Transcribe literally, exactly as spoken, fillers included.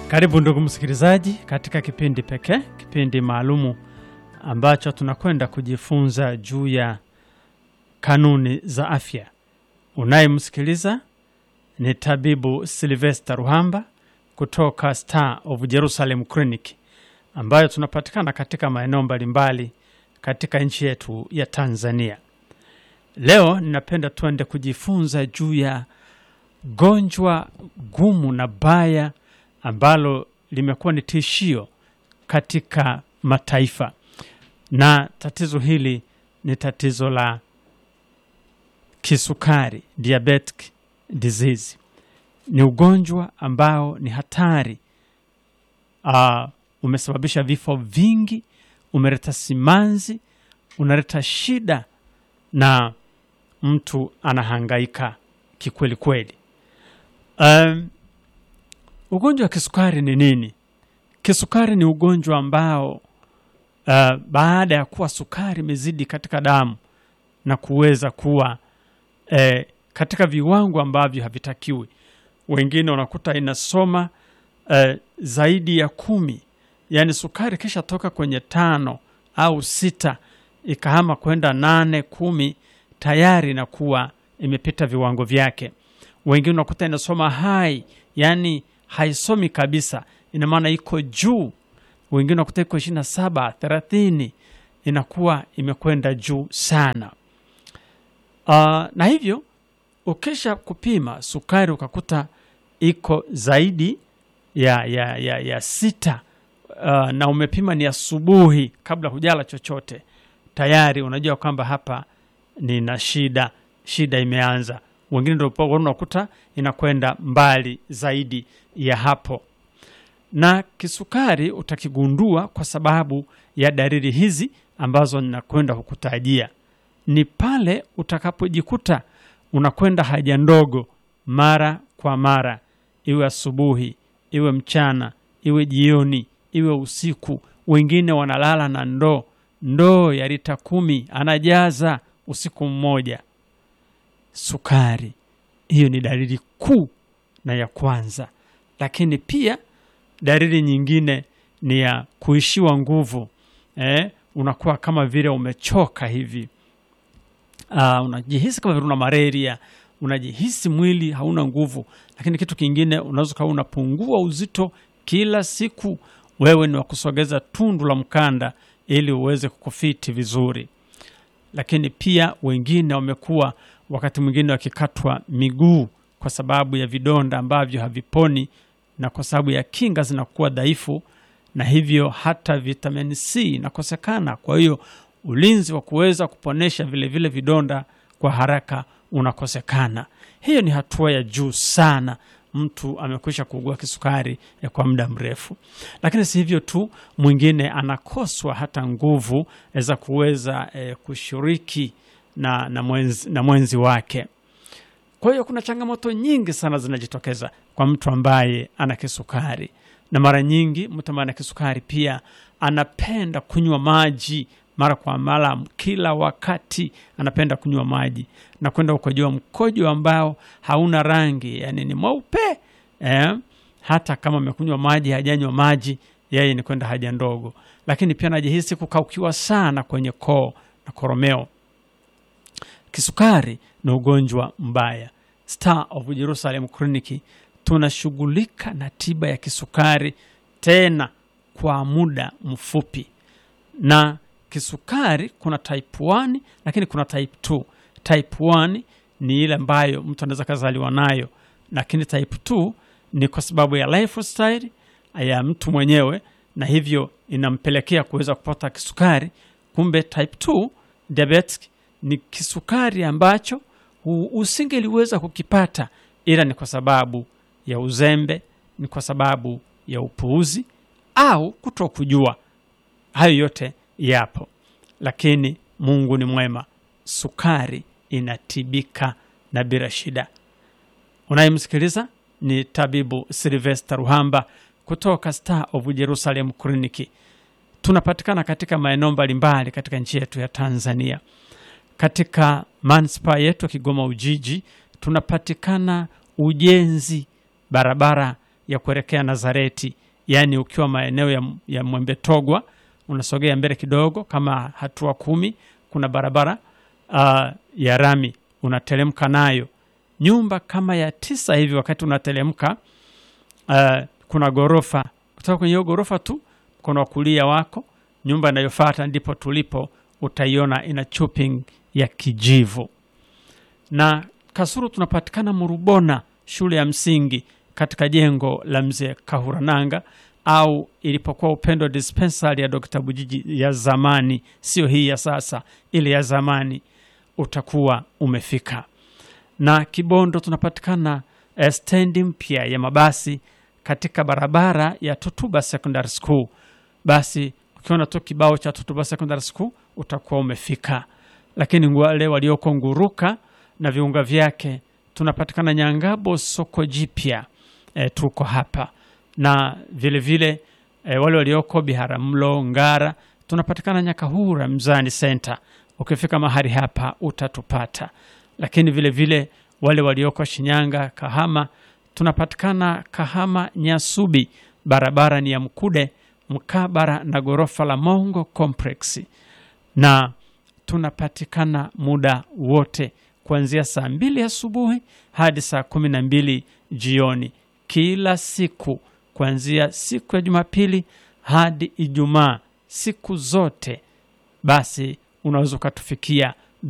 Karibu ndugu msikilizaji katika kipindi pekee, kipindi maalumu ambacho tunakwenda kujifunza juu ya kanuni za afya. Unayemsikiliza ni tabibu Sylvester Ruhamba kutoka Star of Jerusalem Clinic, ambayo tunapatikana katika maeneo mbalimbali katika nchi yetu ya Tanzania. Leo ninapenda tuende kujifunza juu ya gonjwa gumu na baya ambalo limekuwa ni tishio katika mataifa. Na tatizo hili ni tatizo la kisukari, diabetic disease. Ni ugonjwa ambao ni hatari. Uh, umesababisha vifo vingi, umeleta simanzi, unaleta shida na mtu anahangaika kikweli kweli. Um, ugonjwa wa kisukari ni nini? Kisukari ni ugonjwa ambao uh, baada ya kuwa sukari imezidi katika damu na kuweza kuwa eh, katika viwango ambavyo havitakiwi. Wengine wanakuta inasoma eh, zaidi ya kumi. Yani sukari kisha toka kwenye tano au sita ikahama kwenda nane, kumi, tayari na kuwa imepita viwango vyake. Wengine wanakuta inasoma high, yani haisomi kabisa, ina maana iko juu. Wengine wanakuta iko ishirini na saba, thelathini, inakuwa imekwenda juu sana. Uh, na hivyo ukisha kupima sukari ukakuta iko zaidi ya ya ya, ya sita, uh, na umepima ni asubuhi kabla hujala chochote, tayari unajua kwamba hapa nina shida, shida imeanza. Wengine ndio unakuta inakwenda mbali zaidi ya hapo. Na kisukari utakigundua kwa sababu ya dalili hizi ambazo ninakwenda kukutajia. Ni pale utakapojikuta unakwenda haja ndogo mara kwa mara, iwe asubuhi, iwe mchana, iwe jioni, iwe usiku. Wengine wanalala na ndoo, ndoo ya lita kumi anajaza usiku mmoja. Sukari, hiyo ni dalili kuu na ya kwanza. Lakini pia dalili nyingine ni ya kuishiwa nguvu. Eh, unakuwa kama vile umechoka hivi. Uh, unajihisi kama vile una malaria, unajihisi mwili hauna nguvu. Lakini kitu kingine, unaweza kuwa unapungua uzito kila siku. Wewe ni wa kusogeza tundu la mkanda ili uweze kukufiti vizuri. Lakini pia wengine wamekuwa wakati mwingine wakikatwa miguu kwa sababu ya vidonda ambavyo haviponi na kwa sababu ya kinga zinakuwa dhaifu, na hivyo hata vitamin C inakosekana. Kwa hiyo ulinzi wa kuweza kuponesha vile vile vidonda kwa haraka unakosekana. Hiyo ni hatua ya juu sana. Mtu amekwisha kuugua kisukari ya kwa muda mrefu. Lakini si hivyo tu, mwingine anakoswa hata nguvu za kuweza eh, kushiriki na na mwenzi, na mwenzi wake. Kwa hiyo kuna changamoto nyingi sana zinajitokeza kwa mtu ambaye ana kisukari. Na mara nyingi mtu ambaye ana kisukari pia anapenda kunywa maji mara kwa mara, kila wakati anapenda kunywa maji na kwenda ukojoa mkojo ambao hauna rangi, yani ni mweupe. Eh, hata kama amekunywa maji hajanywa maji, yeye ni kwenda haja ndogo. Lakini pia anajihisi kukaukiwa sana kwenye koo na koromeo. Kisukari ni ugonjwa mbaya. Star of Jerusalem Clinic tunashughulika na tiba ya kisukari, tena kwa muda mfupi. Na kisukari kuna type one, lakini kuna type two. Type one ni ile ambayo mtu anaweza kuzaliwa nayo, lakini type two ni kwa sababu ya lifestyle ya mtu mwenyewe, na hivyo inampelekea kuweza kupata kisukari. Kumbe type two diabetic ni kisukari ambacho usingeliweza kukipata, ila ni kwa sababu ya uzembe, ni kwa sababu ya upuuzi au kutokujua. Hayo yote yapo, lakini Mungu ni mwema. Sukari inatibika na bila shida. Unayemsikiliza ni tabibu Sylvester Ruhamba kutoka Star of Jerusalem Clinic. Tunapatikana katika maeneo mbalimbali katika nchi yetu ya Tanzania. Katika manispaa yetu Kigoma Ujiji tunapatikana Ujenzi, barabara ya kuelekea Nazareti, yani ukiwa maeneo ya, ya Mwembe Togwa unasogea mbele kidogo kama hatua kumi, kuna barabara uh, ya rami unatelemka nayo nyumba kama ya tisa hivi. Wakati unatelemka uh, kuna gorofa, kutoka kwenye gorofa tu mkono wa kulia wako nyumba inayofuata ndipo tulipo, utaiona ina chopping ya kijivu. Na Kasulu tunapatikana Murubona, shule ya msingi katika jengo la Mzee Kahurananga, au ilipokuwa Upendo Dispensary ya Dokta Bujiji ya zamani, sio hii ya sasa, ile ya zamani, utakuwa umefika. Na Kibondo tunapatikana eh, stendi mpya ya mabasi katika barabara ya Tutuba Secondary School. Basi ukiona tu kibao cha Tutuba Secondary School utakuwa umefika. Lakini wale walioko Nguruka na viunga vyake tunapatikana Nyangabo soko jipya, e, tuko hapa. Na vile vile e, wale walioko Biharamulo Ngara tunapatikana Nyakahura Mzani Center. Ukifika mahali hapa utatupata. Lakini vile vile wale walioko Shinyanga Kahama tunapatikana Kahama Nyasubi, barabara ni ya Mkude mkabara na gorofa la Mongo Complex. Na tunapatikana muda wote kuanzia saa mbili asubuhi hadi saa kumi na mbili jioni kila siku, kuanzia siku ya Jumapili hadi Ijumaa, siku zote. Basi unaweza kutufikia